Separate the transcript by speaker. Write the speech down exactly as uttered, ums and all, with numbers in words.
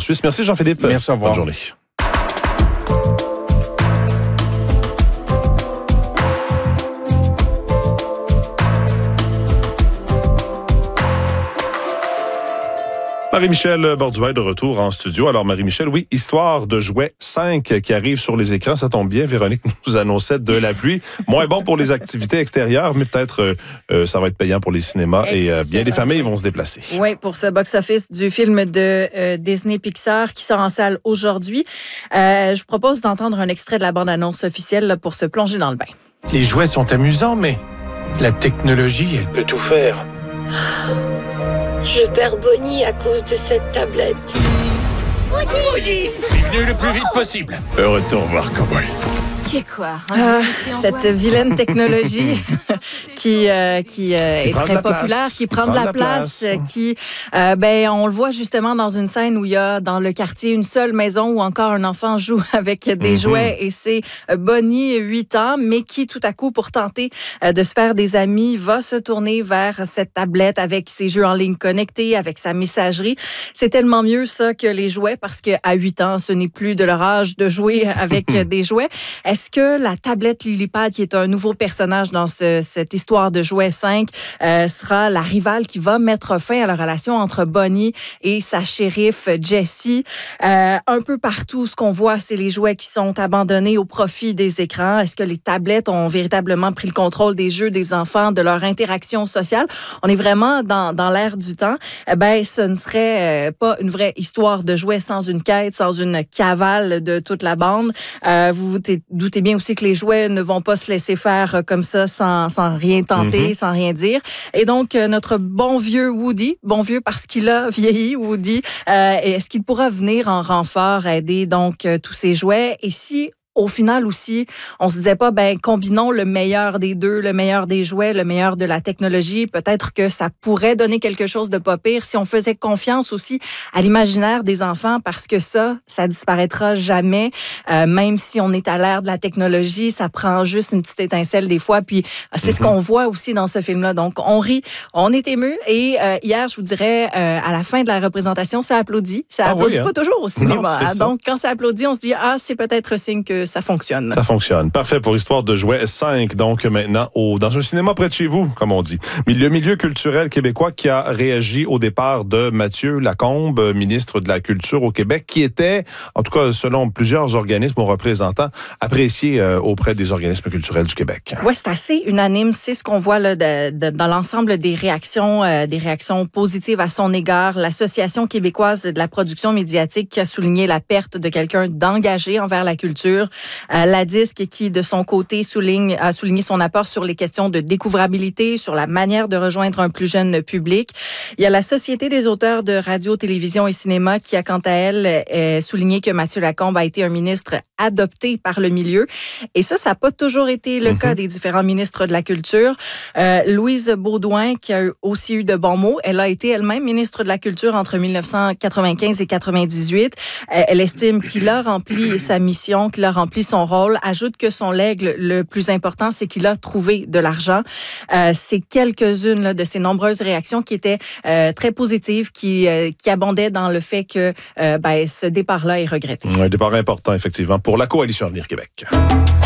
Speaker 1: Suisse. Merci Jean-Philippe.
Speaker 2: Merci, au revoir.
Speaker 1: Bonne journée. Marie-Michel Borduin de retour en studio. Alors Marie-Michel, oui, Histoire de jouets cinq qui arrive sur les écrans. Ça tombe bien, Véronique nous annonçait de la pluie. Moins bon pour les activités extérieures, mais peut-être euh, euh, ça va être payant pour les cinémas. Excellent. Et euh, bien des familles vont se déplacer.
Speaker 3: Oui, pour ce box-office du film de euh, Disney Pixar qui sort en salle aujourd'hui. Euh, je vous propose d'entendre un extrait de la bande-annonce officielle là, pour se plonger dans le bain.
Speaker 4: Les jouets sont amusants, mais la technologie, elle peut tout faire.
Speaker 5: Je perds Bonnie à cause de cette tablette.
Speaker 4: Bonnie, c'est venu le plus vite possible. Heureux de te revoir, cowboy.
Speaker 5: Tu es quoi?
Speaker 3: Ah, cette vilaine technologie qui euh, qui, euh,
Speaker 1: qui
Speaker 3: est très populaire,
Speaker 1: place,
Speaker 3: qui prend de la place, place qui euh, ben on le voit justement dans une scène où il y a dans le quartier une seule maison où encore un enfant joue avec des mm-hmm. jouets et c'est Bonnie, huit ans, mais qui tout à coup pour tenter euh, de se faire des amis va se tourner vers cette tablette avec ses jeux en ligne connectés, avec sa messagerie. C'est tellement mieux ça que les jouets parce que à huit ans, ce n'est plus de leur âge de jouer avec des jouets. Est-ce que la tablette Lilipad, qui est un nouveau personnage dans ce, cette histoire de jouets cinq, euh, sera la rivale qui va mettre fin à la relation entre Bonnie et sa shérif Jessie? Euh, un peu partout, ce qu'on voit, c'est les jouets qui sont abandonnés au profit des écrans. Est-ce que les tablettes ont véritablement pris le contrôle des jeux des enfants, de leur interaction sociale? On est vraiment dans, dans l'ère du temps. Eh ben, ce ne serait euh, pas une vraie histoire de jouets sans une quête, sans une cavale de toute la bande. Euh, vous vous doutez bien aussi que les jouets ne vont pas se laisser faire comme ça sans, sans rien tenter, mm-hmm. sans rien dire. Et donc, euh, notre bon vieux Woody, bon vieux parce qu'il a vieilli, Woody, euh, est-ce qu'il pourra venir en renfort aider donc euh, tous ces jouets? Et si au final aussi, on se disait pas, ben combinons le meilleur des deux, le meilleur des jouets, le meilleur de la technologie. Peut-être que ça pourrait donner quelque chose de pas pire si on faisait confiance aussi à l'imaginaire des enfants, parce que ça, ça disparaîtra jamais. Euh, même si on est à l'ère de la technologie, ça prend juste une petite étincelle des fois. Puis c'est mm-hmm. ce qu'on voit aussi dans ce film-là. Donc on rit, on est ému. Et euh, hier, je vous dirais, euh, à la fin de la représentation, ça applaudit. Ça ah applaudit oui, pas hein? toujours au cinéma. Non, donc quand ça applaudit, on se dit ah c'est peut-être signe que ça fonctionne.
Speaker 1: Ça fonctionne. Parfait pour Histoire de jouets cinq, donc maintenant au, dans un cinéma près de chez vous, comme on dit. Le milieu culturel québécois qui a réagi au départ de Mathieu Lacombe, ministre de la Culture au Québec, qui était, en tout cas selon plusieurs organismes ou représentants, apprécié euh, auprès des organismes culturels du Québec.
Speaker 3: Oui, c'est assez unanime. C'est ce qu'on voit là, de, de, dans l'ensemble des réactions, euh, des réactions positives à son égard. L'Association québécoise de la production médiatique qui a souligné la perte de quelqu'un d'engagé envers la culture. Euh, la Disque qui, de son côté, souligne, a souligné son apport sur les questions de découvrabilité, sur la manière de rejoindre un plus jeune public. Il y a la Société des auteurs de radio, télévision et cinéma qui a, quant à elle, euh, souligné que Mathieu Lacombe a été un ministre adopté par le milieu. Et ça, ça n'a pas toujours été le mm-hmm. cas des différents ministres de la Culture. Euh, Louise Beaudoin, qui a aussi eu de bons mots, elle a été elle-même ministre de la Culture entre dix-neuf cent quatre-vingt-quinze et quatre-vingt-dix-huit. Euh, elle estime qu'il a rempli sa mission, qu'il a rempli son rôle. Ajoute que son legs, le plus important, c'est qu'il a trouvé de l'argent. Euh, c'est quelques-unes là, de ces nombreuses réactions qui étaient euh, très positives, qui, euh, qui abondaient dans le fait que euh, ben, ce départ-là est regretté.
Speaker 1: Un départ important, effectivement, pour la Coalition Avenir Québec.